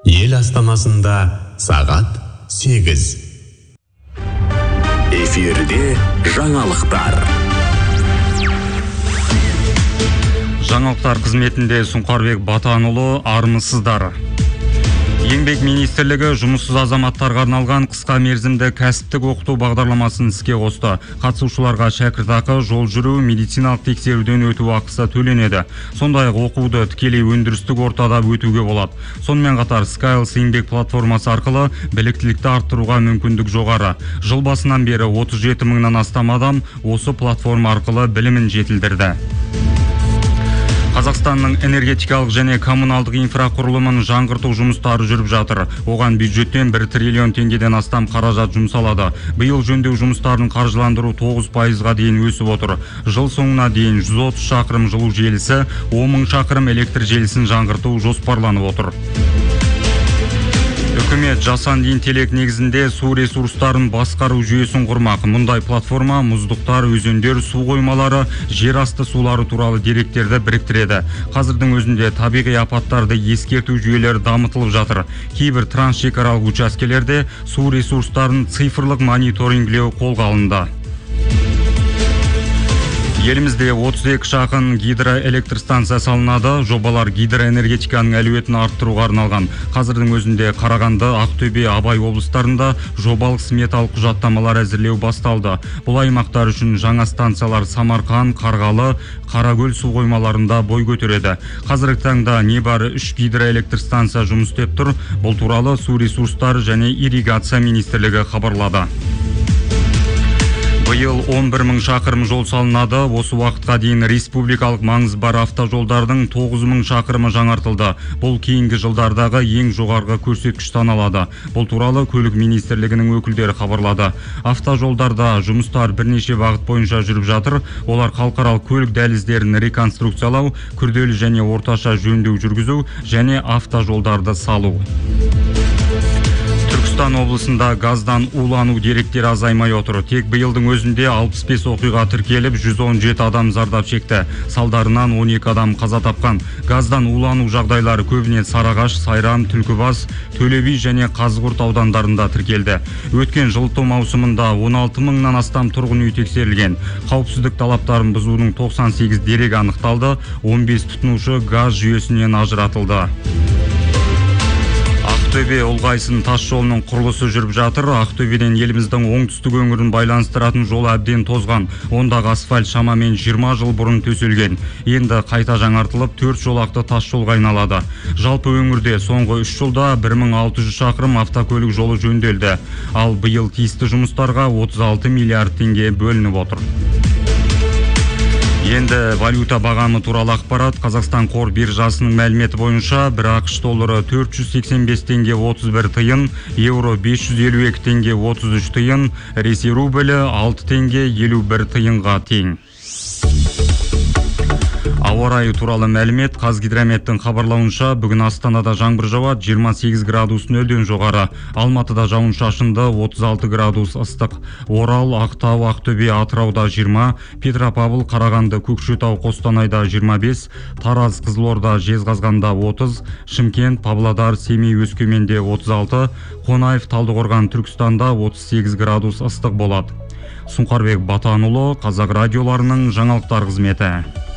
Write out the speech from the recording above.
Ел астанасында сағат 8. Эфирде жаңалықтар. Жаңалықтар қызметінде Сұңқарбек Батанұлы, армысыздар. Еңбек министрлігі жұмыссыз азаматтарға арналған қысқа мерзімді кәсіптік оқыту бағдарламасын іске қосты. Қатысушыларға шәкіртақы, жол жүру, медициналық тексеруден өту ақысы төленеді. Сондай-ақ оқуды тікелей өндірістік ортада өтуге болады. Сонымен қатар Skills еңбек платформасы арқылы біліктілікті арттыруға мүмкіндік жоғары. Жыл басынан бері 37 мыңнан астам адам осы платформа арқылы білімін жетілдірді. Қазақстанның энергетикалық және коммуналдық инфрақұрылымын жаңғырту жұмыстары жүріп жатыр. Оған бюджеттен 1 триллион теңгеден астам қаражат жұмсалады. Биыл жөндеу жұмыстарын қаржыландыру 9%-ға дейін өсіп отыр. Жыл соңына дейін 130 шақырым жылу желісі, 10 мың шақырым электр желісін жаңғырту жоспарланып отыр. Үкімет жасанды интеллект негізінде су ресурстарын басқару жүйесін құрмақ. Мұндай платформа мұздықтар, өзендер, су қоймалары, жер асты сулары туралы деректерді біріктіреді. Қазірдің өзінде табиғи апаттарды ескерту жүйелері дамытылып жатыр. Кейбір трансшекаралық учаскелерде су ресурстарын цифрлық мониторингілеу қолға алынды. Елімізде 32 шақын гидроэлектростанция салынады. Жобалар гидроэнергетиканың әлеуетін арттыруға арналған. Қазірдің өзінде Қарағанды, Ақтөбе, Абай облыстарында жобалық сметалық құжаттамалар әзірлеу басталды. Бұл аймақтар үшін жаңа станциялар Самарқан, Қарғалы, Қаракөл су қоймаларында бой көтереді. Қазіргі таңда небары 3 гидроэлектростанция жұмыс істеп тұр. Бұл туралы су ресурстары және ирригация министрлігі хабарлады. Биыл 11 мың шақырым жол салынады. Осы уақытқа дейін республикалық маңызы бар автожолдардың 9 мың шақырымы жаңартылды. Бұл кейінгі жылдардағы ең жоғарғы көрсеткіш саналады. Бұл туралы көлік министрлігінің өкілдері хабарлады. Автожолдарда жұмыстар бірнеше бағыт бойынша жүріп жатыр. Олар халықаралық көлік дәліздерін реконструкциялау, күрделі және орташа жөндеу жүргізу және автожолдарды салу. Түркістан облысында газдан улану деректері азаймай отыр. Тек биылдың өзінде 65 оқиға тіркеліп, 117 адам зардап шекті. Салдарынан 12 адам қаза тапқан. Газдан улану жағдайлары көбіне Сарыағаш, Сайрам, Түлкібас, Төле Би және Қазығұрт аудандарында тіркелді. Өткен жылыту маусымында 16 мыңнан астам тұрғын үй тексерілген. Қауіпсіздік талаптарын бұзудың 98 дерегі анықталды. 15 тұтынушы газ жүйесінен ажыратылды. Ақтөбе Ұлғайсын тас жолының құрылысы жүріп жатыр. Ақтөбеден еліміздің оңтүстік өңірін байланыстыратын жол әбден тозған. Ондағы асфальт шамамен 20 жыл бұрын төселген. Енді қайта жаңартылып, 4 жолақты тас жолға айналады. Жалпы өңірде соңғы 3 жылда 1600 шақырым автокөлік жолы жөнделді. Ал биыл тиісті жұмыстарға 36 миллиард теңге бөлініп отыр. Енді валюта бағамы туралы ақпарат. Қазақстан қор биржасының мәліметі бойынша бір ақш доллары 485 теңге 31 тиын, евро 552 теңге 33 тиын, Ресей рублі 6 теңге 51 тиынға тең. Ауа райы туралы мәлімет. Қазгидрометтің хабарлауынша бүгін Астанада жаңбыр жауады, 28 градус нөлден жоғары. Алматыда жауын шашынды, 36 градус ыстық. Орал, Ақтау, Ақтөбе, Атырауда 20, Петропавл, Қарағанды, Көкшетау, Қостанайда 25, Тараз, Қызылорда, Жезқазғанда 30, Шымкент, Павлодар, Семей, Өскеменде 36, Қонаев, Талдықорған, Түркістанда 38 градус ыстық болады. Сұңқарбек Батанұлы, Қазақ радиоларының жаңалықтар қызметі.